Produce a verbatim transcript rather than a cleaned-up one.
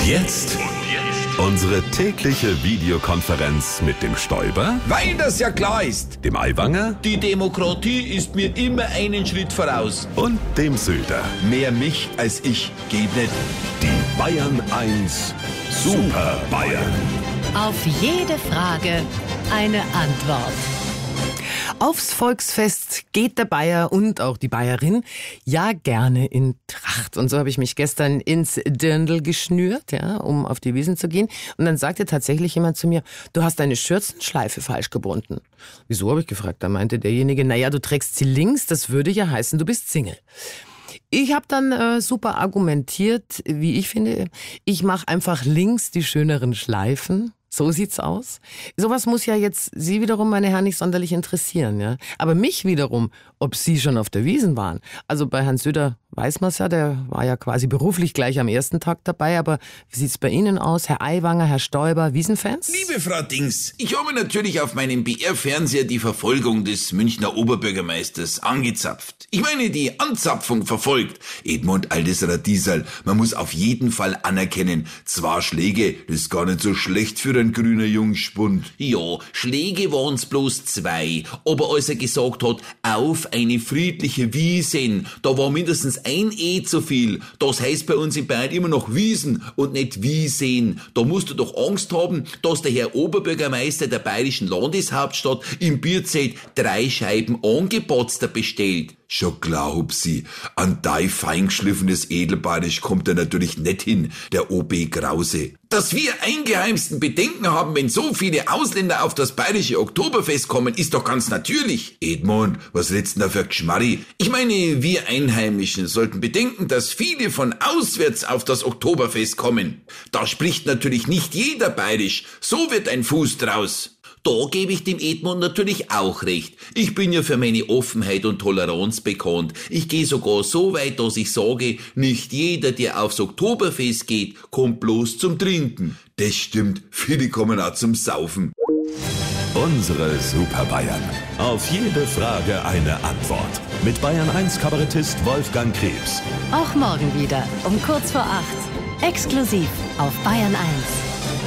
jetzt unsere tägliche Videokonferenz mit dem Stoiber, Weil das ja klar ist. dem Aiwanger Die Demokratie ist mir immer einen Schritt voraus. und dem Söder. Mehr mich als ich geht nicht. Die Bayern eins Super Bayern. Auf jede Frage eine Antwort. Aufs Volksfest geht der Bayer und auch die Bayerin ja gerne in Tracht. Und so habe ich mich gestern ins Dirndl geschnürt, ja, um auf die Wiesn zu gehen. Und dann sagte tatsächlich jemand zu mir, du hast deine Schürzenschleife falsch gebunden. Wieso, habe ich gefragt. Da meinte derjenige, naja, du trägst sie links, das würde ja heißen, du bist Single. Ich habe dann äh, super argumentiert, wie ich finde. Ich mache einfach links die schöneren Schleifen. So sieht's aus. Sowas muss ja jetzt Sie wiederum, meine Herren, nicht sonderlich interessieren, ja. Aber mich wiederum, ob Sie schon auf der Wiesn waren. Also bei Herrn Söder weiß man's ja, der war ja quasi beruflich gleich am ersten Tag dabei. Aber wie sieht's bei Ihnen aus, Herr Aiwanger, Herr Stoiber, Wiesenfans? Liebe Frau Dings, ich habe natürlich auf meinem B R-Fernseher die Verfolgung des Münchner Oberbürgermeisters angezapft. Ich meine, die Anzapfung verfolgt. Edmund altes Radiesal, man muss auf jeden Fall anerkennen, zwar Schläge, das ist gar nicht so schlecht für ein grüner Jungspund. Ja, Schläge waren's bloß zwei, aber als er gesagt hat, auf eine friedliche Wiesn, da war mindestens ein E zu viel. Das heißt bei uns in Bayern immer noch Wiesen und nicht Wiesn. Da musst du doch Angst haben, dass der Herr Oberbürgermeister der bayerischen Landeshauptstadt im Bierzelt drei Scheiben Angepotzter bestellt. Schon glaub sie, an dein feingeschliffenes Edelbayerisch kommt er natürlich nicht hin, der O B Krause. Dass wir eingeheimsten Bedenken haben, wenn so viele Ausländer auf das bayerische Oktoberfest kommen, ist doch ganz natürlich. Edmund, was redst du denn da für Geschmarri? Ich meine, wir Einheimischen sollten bedenken, dass viele von auswärts auf das Oktoberfest kommen. Da spricht natürlich nicht jeder bayerisch, so wird ein Fuß draus. Da gebe ich dem Edmund natürlich auch recht. Ich bin ja für meine Offenheit und Toleranz bekannt. Ich gehe sogar so weit, dass ich sage, nicht jeder, der aufs Oktoberfest geht, kommt bloß zum Trinken. Das stimmt, viele kommen auch zum Saufen. Unsere Super Bayern. Auf jede Frage eine Antwort. Mit Bayern eins Kabarettist Wolfgang Krebs. Auch morgen wieder um kurz vor acht. Exklusiv auf Bayern eins.